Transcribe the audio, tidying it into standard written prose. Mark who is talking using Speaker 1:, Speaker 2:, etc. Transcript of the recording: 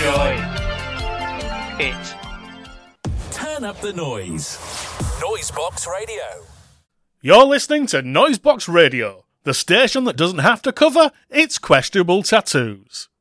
Speaker 1: enjoy it.
Speaker 2: Turn up the noise. Noisebox Radio.
Speaker 3: You're listening to Noisebox Radio, the station that doesn't have to cover its questionable tattoos.